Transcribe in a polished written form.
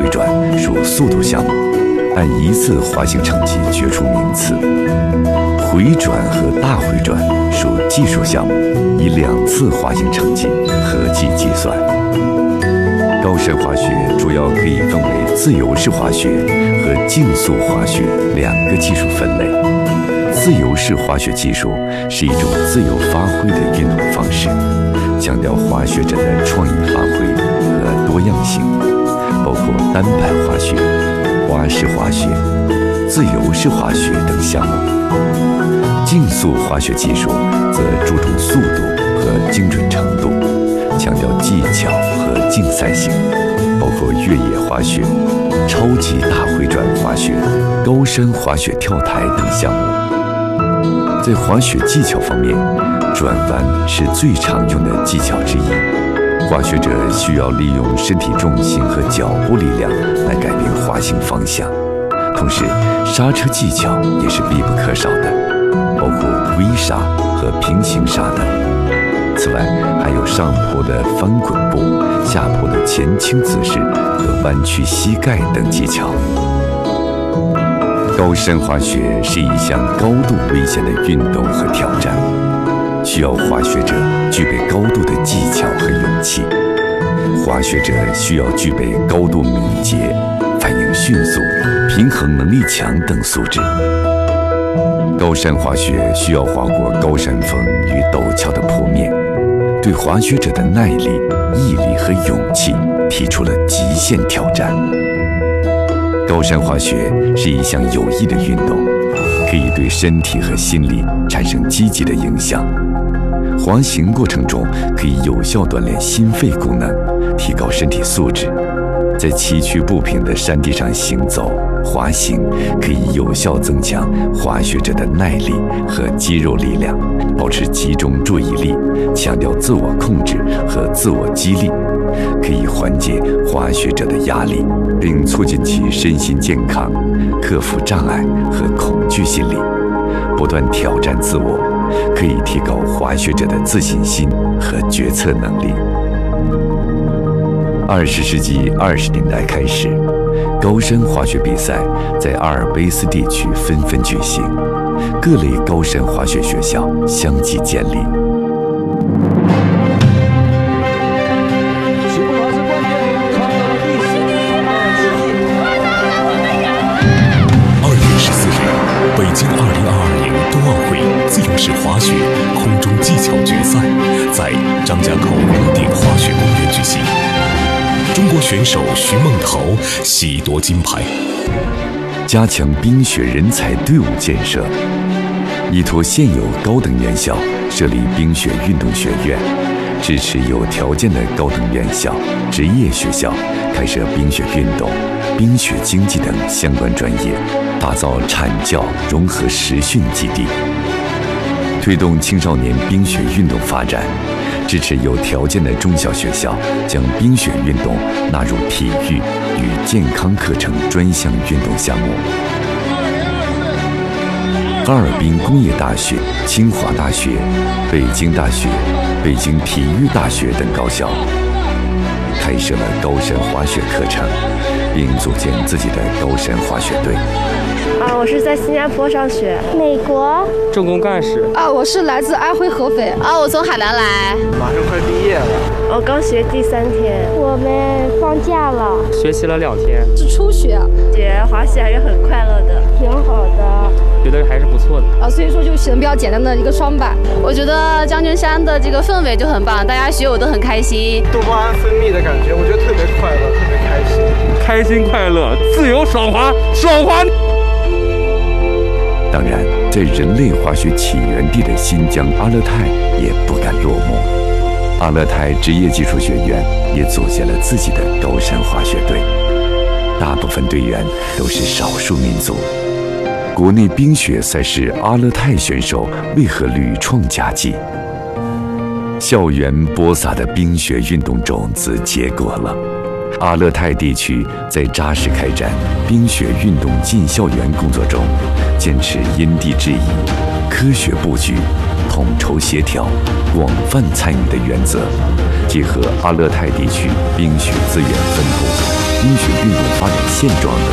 转属速度项目，按1次滑行成绩决出名次；回转和大回转属技术项目，以2次滑行成绩合计计算。高山滑雪主要可以分为自由式滑雪和竞速滑雪2个技术分类。自由式滑雪技术是一种自由发挥的运动方式，强调滑雪者的创意发挥和多样性，包括单板滑雪、花式滑雪、自由式滑雪等项目。竞速滑雪技术则注重速度和精准程度，强调技巧和竞赛性，包括越野滑雪、超级大回转滑雪、高山滑雪跳台等项目。在滑雪技巧方面，转弯是最常用的技巧之一。滑雪者需要利用身体重心和脚部力量来改变滑行方向，同时刹车技巧也是必不可少的，包括微刹和平行刹等。此外，还有上坡的翻滚步、下坡的前倾姿势和弯曲膝盖等技巧。高山滑雪是一项高度危险的运动和挑战，需要滑雪者具备高度的技巧和勇气。滑雪者需要具备高度敏捷、反应迅速、平衡能力强等素质。高山滑雪需要滑过高山峰与陡峭的坡面，对滑雪者的耐力、毅力和勇气提出了极限挑战。高山滑雪是一项有益的运动，可以对身体和心理产生积极的影响。滑行过程中可以有效锻炼心肺功能，提高身体素质。在崎岖不平的山地上行走、滑行，可以有效增强滑雪者的耐力和肌肉力量，保持集中注意力，强调自我控制和自我激励，可以缓解滑雪者的压力，并促进其身心健康，克服障碍和恐惧心理，不断挑战自我，可以提高滑雪者的自信心和决策能力。20世纪20年代开始，高山滑雪比赛在阿尔卑斯地区纷纷举行，各类高山滑雪学校相继建立。 北京2022年冬奥会自由式滑雪空中技巧决赛在张家口龙鼎滑雪公园举行，中国选手徐梦桃喜夺金牌。 加强冰雪人才队伍建设，依托现有高等院校设立冰雪运动学院，支持有条件的高等院校、职业学校开设冰雪运动、冰雪经济等相关专业，打造产教融合实训基地，推动青少年冰雪运动发展，支持有条件的中小学校将冰雪运动纳入体育与健康课程专项运动项目。哈尔滨工业大学、清华大学、北京大学、北京体育大学等高校开设了高山滑雪课程，并组建自己的高山滑雪队。 我是在新加坡上学， 美国政工干事。 我是来自安徽合肥。 我从海南来， 马上快毕业了。 我刚学第3天， 我们放假了， 学习了2天， 是初学。 学滑雪还是很快乐的， 挺好的， 觉得还是不错的。 所以说就选比较简单的一个双板。 我觉得将军山的这个氛围就很棒，大家学我都很开心， 多巴胺分泌的感觉，我觉得特别快乐，特别开心， 开心快乐，自由爽滑，爽滑。 当然，在人类滑雪起源地的新疆阿勒泰也不甘落幕，阿勒泰职业技术学院也组建了自己的高山滑雪队，大部分队员都是少数民族。国内冰雪赛事阿勒泰选手为何屡创佳绩？校园播撒的冰雪运动种子结果了。阿勒泰地区在扎实开展冰雪运动进校园工作中，坚持因地制宜、科学布局、统筹协调、广泛参与的原则，结合阿勒泰地区冰雪资源分布， 冰雪运动发展现状